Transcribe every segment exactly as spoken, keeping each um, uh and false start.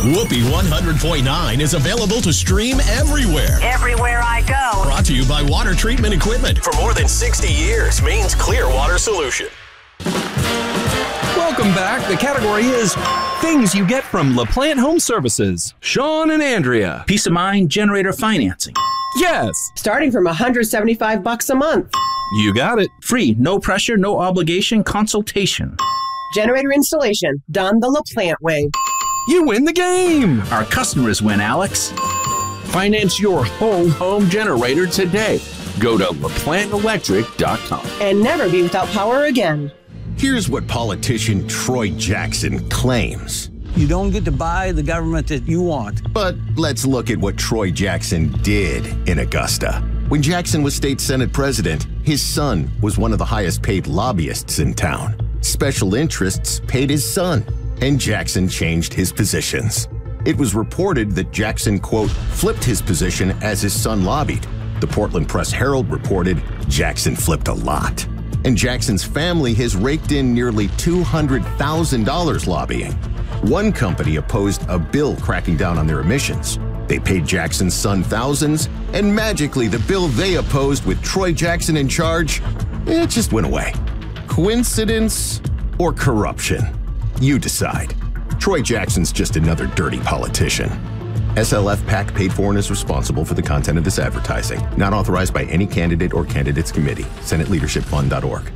Whoopee one hundred point nine is available to stream everywhere. Everywhere I go. Brought to you by Water Treatment Equipment. For more than sixty years, Maine's clear water solution. Welcome back. The category is things you get from LaPlante Home Services. Sean and Andrea. Peace of mind generator financing. Yes. Starting from one hundred seventy-five bucks a month. You got it. Free, no pressure, no obligation consultation. Generator installation done the LaPlante way. You win the game. Our customers win, Alex. Finance your whole home generator today. Go to La Plante Electric dot com. And never be without power again. Here's what politician Troy Jackson claims. You don't get to buy the government that you want. But let's look at what Troy Jackson did in Augusta. When Jackson was state senate president, his son was one of the highest paid lobbyists in town. Special interests paid his son, and Jackson changed his positions. It was reported that Jackson, quote, flipped his position as his son lobbied. The Portland Press-Herald reported Jackson flipped a lot. And Jackson's family has raked in nearly two hundred thousand dollars lobbying. One company opposed a bill cracking down on their emissions. They paid Jackson's son thousands, and magically the bill they opposed with Troy Jackson in charge, it just went away. Coincidence or corruption? You decide. Troy Jackson's just another dirty politician. S L F PAC paid for and is responsible for the content of this advertising. Not authorized by any candidate or candidates committee. Senate Leadership Fund dot org.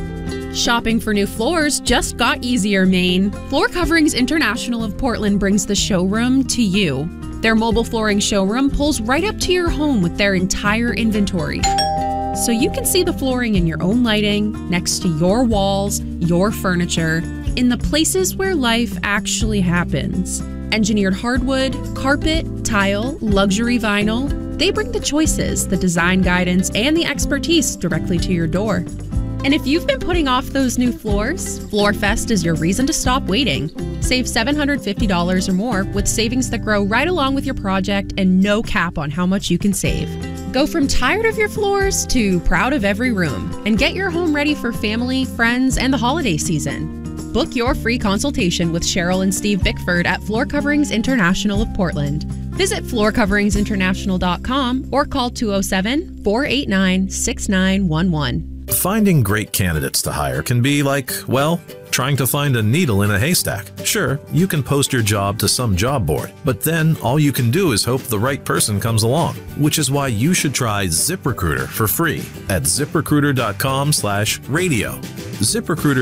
Shopping for new floors just got easier, Maine. Floor Coverings International of Portland brings the showroom to you. Their mobile flooring showroom pulls right up to your home with their entire inventory. So you can see the flooring in your own lighting, next to your walls, your furniture, in the places where life actually happens. Engineered hardwood, carpet, tile, luxury vinyl, they bring the choices, the design guidance, and the expertise directly to your door. And if you've been putting off those new floors, FloorFest is your reason to stop waiting. Save seven hundred fifty dollars or more with savings that grow right along with your project and no cap on how much you can save. Go from tired of your floors to proud of every room and get your home ready for family, friends, and the holiday season. Book your free consultation with Cheryl and Steve Bickford at Floor Coverings International of Portland. Visit floor coverings international dot com or call two oh seven, four eight nine, six nine one one. Finding great candidates to hire can be like, well, trying to find a needle in a haystack. Sure, you can post your job to some job board, but then all you can do is hope the right person comes along, which is why you should try ZipRecruiter for free at zip recruiter dot com slash radio. ZipRecruiter